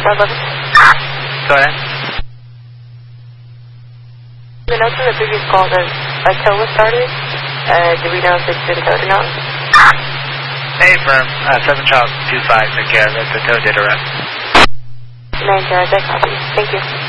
Go ahead. The notes from the previous call that a tow was started. Do we know if it's been towed or not? Hey, firm. 7 Child 25 took care of it. The tow did arrive. 9 Sarah, that copy. Thank you.